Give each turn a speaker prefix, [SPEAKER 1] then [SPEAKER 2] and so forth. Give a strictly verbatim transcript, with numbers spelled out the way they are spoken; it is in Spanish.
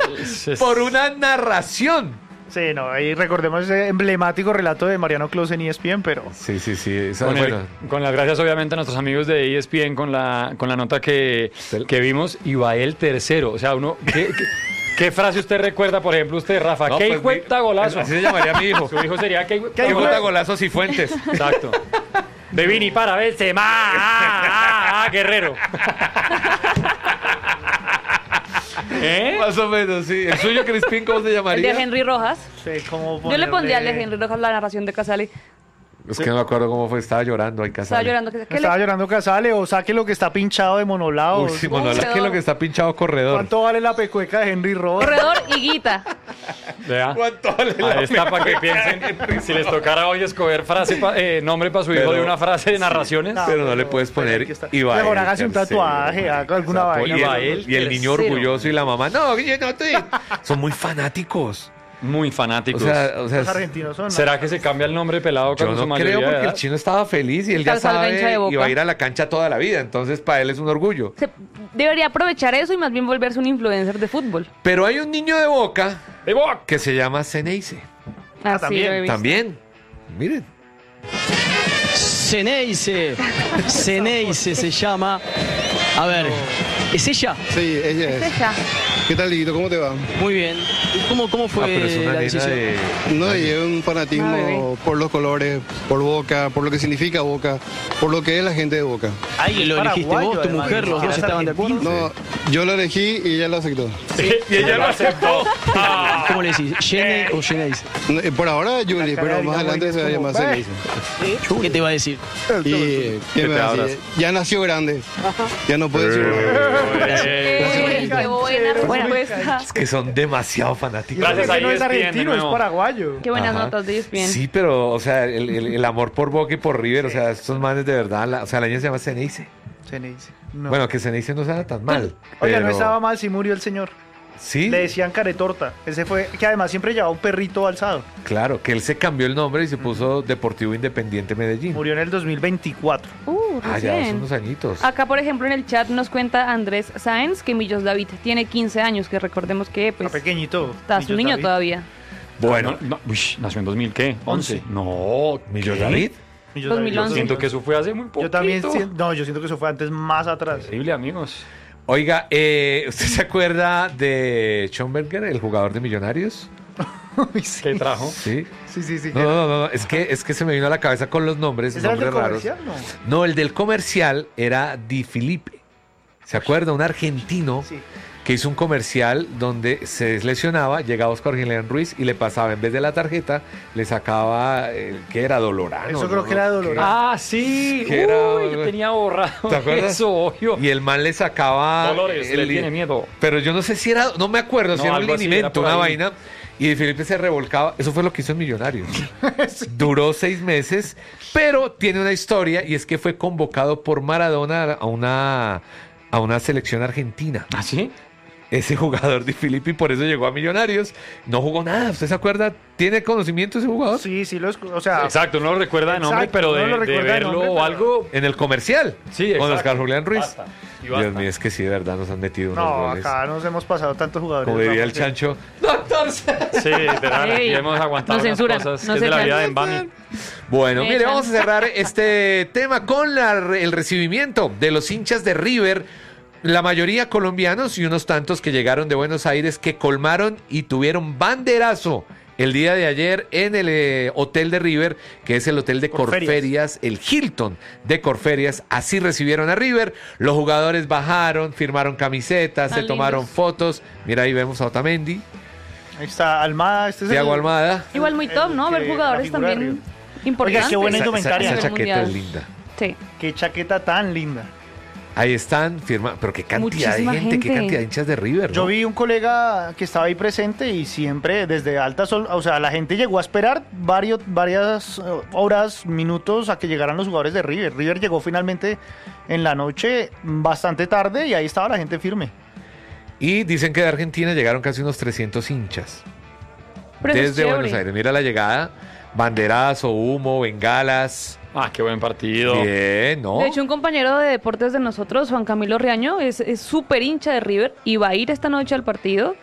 [SPEAKER 1] por una narración.
[SPEAKER 2] Sí, no, ahí recordemos ese emblemático relato de Mariano Clos en E S P N, pero...
[SPEAKER 1] Sí, sí, sí. Esa,
[SPEAKER 3] Con, el-
[SPEAKER 1] bueno,
[SPEAKER 3] con las gracias obviamente a nuestros amigos de E S P N con la, con la nota que, que vimos, Ibael tercero. O sea, uno... ¿qué, qué, qué frase usted recuerda, por ejemplo, usted, Rafa?
[SPEAKER 1] no,
[SPEAKER 3] ¿Qué
[SPEAKER 1] pues, mi-
[SPEAKER 3] hijueta golazo?
[SPEAKER 1] Así se llamaría mi hijo.
[SPEAKER 3] Su hijo sería ¿qué,
[SPEAKER 1] ¿Qué hijo golazos y fuentes?
[SPEAKER 3] Exacto. De Vini para Benzema. Ah, ah, ah, Guerrero. ¿Eh?
[SPEAKER 1] Más o menos, sí. ¿El suyo, Crispín, cómo se
[SPEAKER 4] El
[SPEAKER 1] llamaría?
[SPEAKER 4] de Henry Rojas.
[SPEAKER 2] Sí, ¿cómo
[SPEAKER 4] Yo le pondría al de
[SPEAKER 2] ponerle-
[SPEAKER 4] Henry Rojas la narración de Casale.
[SPEAKER 1] Es que no me acuerdo cómo fue. Estaba llorando ahí
[SPEAKER 4] Estaba
[SPEAKER 1] Casale.
[SPEAKER 4] llorando. Que, que
[SPEAKER 2] Estaba
[SPEAKER 4] le-
[SPEAKER 2] llorando Casale o saque lo que está pinchado de monolao.
[SPEAKER 1] Uy, sí, Monola,
[SPEAKER 4] Corredor.
[SPEAKER 1] que lo que está pinchado corredor.
[SPEAKER 2] ¿Cuánto vale la pecueca de Henry Rojas?
[SPEAKER 4] Corredor y Guita.
[SPEAKER 3] Vea.
[SPEAKER 1] ¿Cuánto vale la
[SPEAKER 3] Ahí está para que piensen. Si les tocara hoy escoger frase pa- eh, nombre para su hijo
[SPEAKER 1] Pero-
[SPEAKER 3] de una frase de narraciones.
[SPEAKER 2] No,
[SPEAKER 1] Pero no le puedes
[SPEAKER 2] pero
[SPEAKER 1] poner
[SPEAKER 2] aquí está.
[SPEAKER 1] Ibael
[SPEAKER 2] Mejor hágase un
[SPEAKER 1] tercero.
[SPEAKER 2] tatuaje, haga alguna
[SPEAKER 1] Exacto.
[SPEAKER 2] vaina.
[SPEAKER 1] Y el,
[SPEAKER 3] Ibael
[SPEAKER 1] y el niño
[SPEAKER 3] tercero.
[SPEAKER 1] orgulloso y la mamá. No, yo no estoy. Son muy fanáticos.
[SPEAKER 3] Muy
[SPEAKER 1] O
[SPEAKER 3] fanáticos.
[SPEAKER 1] sea, o sea,
[SPEAKER 2] Los argentinos son. ¿no?
[SPEAKER 3] ¿Será que se cambia el nombre pelado
[SPEAKER 1] yo
[SPEAKER 3] con su
[SPEAKER 1] no
[SPEAKER 3] mayoría
[SPEAKER 1] creo
[SPEAKER 3] de
[SPEAKER 1] porque el
[SPEAKER 3] edad?
[SPEAKER 1] chino estaba feliz y él ya
[SPEAKER 4] Tal salga hincha de
[SPEAKER 1] sabe
[SPEAKER 4] Boca.
[SPEAKER 1] y va a ir a la cancha toda la vida. Entonces, para él es un orgullo.
[SPEAKER 4] Se- debería aprovechar eso y más bien volverse un influencer de fútbol.
[SPEAKER 1] Pero hay un niño de Boca
[SPEAKER 3] ¡De Boca!
[SPEAKER 1] que se llama Ceneice.
[SPEAKER 4] Así
[SPEAKER 2] también,
[SPEAKER 4] lo he visto.
[SPEAKER 1] También. Miren.
[SPEAKER 5] Ceneice. Ceneice se llama. A ver, ¿es ella?
[SPEAKER 6] Sí, ella
[SPEAKER 4] Es
[SPEAKER 6] es.
[SPEAKER 4] ella.
[SPEAKER 6] ¿Qué tal, Liguito? ¿Cómo te va?
[SPEAKER 5] Muy bien. ¿Cómo, cómo fue
[SPEAKER 1] Ah, pero es una
[SPEAKER 5] la
[SPEAKER 1] nena
[SPEAKER 5] decisión?
[SPEAKER 1] de...
[SPEAKER 6] No, llevé un
[SPEAKER 4] Ah, bebé.
[SPEAKER 6] fanatismo por los colores, por Boca, por lo que significa Boca, por lo que es la gente de Boca.
[SPEAKER 2] Ay, es
[SPEAKER 5] ¿Lo elegiste
[SPEAKER 2] paraguayo,
[SPEAKER 5] vos, tu
[SPEAKER 2] además,
[SPEAKER 5] mujer,
[SPEAKER 2] ni
[SPEAKER 5] los
[SPEAKER 2] siquiera
[SPEAKER 5] dos
[SPEAKER 2] es
[SPEAKER 5] estaban de
[SPEAKER 2] argentino.
[SPEAKER 5] acuerdo?
[SPEAKER 6] No, yo lo elegí y ella lo aceptó.
[SPEAKER 3] Y ella lo aceptó. Ah.
[SPEAKER 5] ¿Cómo le decís? ¿Jenny o Ceneice?
[SPEAKER 6] No, eh, Por ahora Julie,
[SPEAKER 2] La cara
[SPEAKER 6] pero
[SPEAKER 2] de
[SPEAKER 6] más
[SPEAKER 2] Gabriel
[SPEAKER 6] adelante
[SPEAKER 2] es
[SPEAKER 6] se va a
[SPEAKER 2] como,
[SPEAKER 6] llamar
[SPEAKER 2] "Ve".
[SPEAKER 6] Ceneice.
[SPEAKER 5] ¿Qué te va a decir?
[SPEAKER 6] Y eh, ¿qué
[SPEAKER 1] Que
[SPEAKER 6] me
[SPEAKER 1] te
[SPEAKER 6] va a
[SPEAKER 1] abras.
[SPEAKER 6] decir? Ya nació grande. Ya no puede decir nada.
[SPEAKER 4] Uy, qué buena respuesta.
[SPEAKER 1] Es que son demasiado fanáticos.
[SPEAKER 3] Gracias
[SPEAKER 2] Ese
[SPEAKER 3] a
[SPEAKER 2] no es
[SPEAKER 3] E S P N de
[SPEAKER 2] argentino, es
[SPEAKER 3] nuevo.
[SPEAKER 2] paraguayo.
[SPEAKER 4] Qué buenas
[SPEAKER 1] Ajá.
[SPEAKER 4] notas de E S P N.
[SPEAKER 1] Sí, pero, o sea, el, el- el amor por Boca y por River, o sea, estos manes de verdad, la- o sea, la niña se llama Ceneice.
[SPEAKER 2] Ceneice. No.
[SPEAKER 1] Bueno, que Ceneice no sea tan mal.
[SPEAKER 2] Oiga, no
[SPEAKER 1] pero-
[SPEAKER 2] estaba mal si murió el señor.
[SPEAKER 1] Sí,
[SPEAKER 2] Le decían caretorta. Ese fue, que además siempre llevaba un perrito alzado.
[SPEAKER 1] claro, que él se cambió el nombre y se puso Deportivo Independiente Medellín.
[SPEAKER 2] Murió en el dos mil veinticuatro.
[SPEAKER 4] Uh,
[SPEAKER 1] Ah, ya hace
[SPEAKER 4] recién.
[SPEAKER 1] unos añitos.
[SPEAKER 4] Acá, por ejemplo, en el chat nos cuenta Andrés Sáenz que Millos David tiene quince años, que recordemos que pues
[SPEAKER 2] Está pequeñito.
[SPEAKER 4] está su
[SPEAKER 2] Millos
[SPEAKER 4] niño
[SPEAKER 2] David.
[SPEAKER 4] todavía.
[SPEAKER 1] Bueno,
[SPEAKER 3] No, no, uy, nació en dos mil, ¿qué?
[SPEAKER 2] Once.
[SPEAKER 3] No.
[SPEAKER 1] Millos
[SPEAKER 3] ¿qué?
[SPEAKER 1] David.
[SPEAKER 2] Millos
[SPEAKER 4] dos
[SPEAKER 2] David.
[SPEAKER 4] mil once.
[SPEAKER 3] Siento que eso fue hace muy poco.
[SPEAKER 2] Yo también siento, no, yo siento que eso fue antes, más atrás.
[SPEAKER 3] Terrible, amigos.
[SPEAKER 1] Oiga, eh, ¿usted se acuerda de Schomberger, el jugador de Millonarios?
[SPEAKER 2] Uy, sí.
[SPEAKER 3] ¿Qué trajo?
[SPEAKER 1] Sí.
[SPEAKER 2] Sí, sí, sí.
[SPEAKER 1] No, no, no, no, es que, es que se me vino a la cabeza con los nombres,
[SPEAKER 2] ¿Ese era el del
[SPEAKER 1] nombres raros.
[SPEAKER 2] comercial? No.
[SPEAKER 1] No, el del comercial era Di Filipe. ¿Se acuerda? Un argentino
[SPEAKER 2] Sí.
[SPEAKER 1] que hizo un comercial donde se lesionaba, llegaba Oscar Gillian Ruiz y le pasaba, en vez de la tarjeta, le sacaba, eh, ¿qué era? Dolorano.
[SPEAKER 2] Eso
[SPEAKER 1] ¿no?
[SPEAKER 2] creo que era Dolorano.
[SPEAKER 3] Ah, sí.
[SPEAKER 1] ¿Qué era?
[SPEAKER 3] Uy, yo tenía borrado.
[SPEAKER 1] ¿Te acuerdas?
[SPEAKER 3] Eso, obvio.
[SPEAKER 1] Y el man le sacaba...
[SPEAKER 3] Dolores,
[SPEAKER 1] el-
[SPEAKER 3] le tiene miedo.
[SPEAKER 1] Pero yo no sé si era, no me acuerdo, si
[SPEAKER 3] No,
[SPEAKER 1] era un
[SPEAKER 3] algo así,
[SPEAKER 1] linimento,
[SPEAKER 3] era por
[SPEAKER 1] una
[SPEAKER 3] ahí.
[SPEAKER 1] vaina. Y Di Filipe se revolcaba. Eso fue lo que hizo en Millonarios. Duró seis meses, pero tiene una historia y es que fue convocado por Maradona a una, a una selección argentina.
[SPEAKER 3] ¿Ah, sí?
[SPEAKER 1] Ese jugador Di Filipe y por eso llegó a Millonarios. No jugó nada. ¿Usted se acuerda? ¿Tiene conocimiento ese jugador?
[SPEAKER 2] Sí, sí, lo escu- o sea,
[SPEAKER 3] Exacto, no lo recuerda de nombre,
[SPEAKER 2] Exacto,
[SPEAKER 3] pero
[SPEAKER 2] no
[SPEAKER 3] de,
[SPEAKER 2] lo
[SPEAKER 3] de
[SPEAKER 2] recuerda de
[SPEAKER 3] verlo
[SPEAKER 2] nombre,
[SPEAKER 3] o
[SPEAKER 2] pero-
[SPEAKER 3] algo.
[SPEAKER 1] En el comercial.
[SPEAKER 3] Sí,
[SPEAKER 1] Con
[SPEAKER 3] exacto.
[SPEAKER 1] Oscar Julián Ruiz.
[SPEAKER 3] Basta. Y basta.
[SPEAKER 1] Dios mío, es que sí, de verdad nos han metido unos
[SPEAKER 2] no,
[SPEAKER 1] goles.
[SPEAKER 2] acá nos hemos pasado tantos jugadores.
[SPEAKER 1] Como diría el
[SPEAKER 2] Vamos,
[SPEAKER 1] chancho, doctor.
[SPEAKER 3] Sí, literal, aquí
[SPEAKER 4] Ey,
[SPEAKER 3] hemos aguantado
[SPEAKER 4] nos
[SPEAKER 3] unas
[SPEAKER 4] censuran,
[SPEAKER 3] cosas
[SPEAKER 4] nos
[SPEAKER 3] que es de la
[SPEAKER 4] echan.
[SPEAKER 3] vida de Embami.
[SPEAKER 1] Bueno,
[SPEAKER 4] Me
[SPEAKER 1] mire,
[SPEAKER 4] echan.
[SPEAKER 1] vamos a cerrar este tema con la- el recibimiento de los hinchas de River, la mayoría colombianos y unos tantos que llegaron de Buenos Aires que colmaron y tuvieron banderazo el día de ayer en el eh, hotel de River, que es el hotel de
[SPEAKER 2] Corferias.
[SPEAKER 1] Corferias, el Hilton de Corferias. Así recibieron a River. Los jugadores bajaron, firmaron camisetas,
[SPEAKER 4] Tan
[SPEAKER 1] se tomaron
[SPEAKER 4] lindos.
[SPEAKER 1] fotos. Mira, ahí vemos a Otamendi,
[SPEAKER 2] Ahí está Almada. Este es
[SPEAKER 1] Thiago
[SPEAKER 2] el-
[SPEAKER 1] Almada.
[SPEAKER 4] Igual muy
[SPEAKER 2] el
[SPEAKER 4] top, ¿no?
[SPEAKER 2] que-
[SPEAKER 4] Ver jugadores
[SPEAKER 2] la figura de
[SPEAKER 4] también
[SPEAKER 2] River.
[SPEAKER 4] importantes.
[SPEAKER 2] Oiga, qué buena
[SPEAKER 1] Esa, esa-
[SPEAKER 2] indumentaria.
[SPEAKER 1] esa
[SPEAKER 4] Nivel
[SPEAKER 1] chaqueta es
[SPEAKER 4] mundial.
[SPEAKER 1] linda.
[SPEAKER 4] Sí.
[SPEAKER 2] Qué chaqueta tan linda.
[SPEAKER 1] Ahí están, firma, pero qué cantidad
[SPEAKER 4] Muchísima
[SPEAKER 1] de gente, qué
[SPEAKER 4] gente.
[SPEAKER 1] cantidad de hinchas de River, ¿no?
[SPEAKER 2] Yo vi un colega que estaba ahí presente y siempre desde alta sol, o sea, la gente llegó a esperar varios, varias eh, horas, minutos a que llegaran los jugadores de River. River llegó finalmente en la noche bastante tarde y ahí estaba la gente firme.
[SPEAKER 1] Y dicen que de Argentina llegaron casi unos trescientos hinchas.
[SPEAKER 4] Pero eso es
[SPEAKER 1] Desde
[SPEAKER 4] chévere.
[SPEAKER 1] Buenos Aires. Mira la llegada. Banderazo, humo, bengalas.
[SPEAKER 3] Ah, qué buen partido.
[SPEAKER 1] Bien, ¿no?
[SPEAKER 4] De hecho, un compañero de deportes de nosotros, Juan Camilo Riaño, es es súper hincha de River y va a ir esta noche al partido.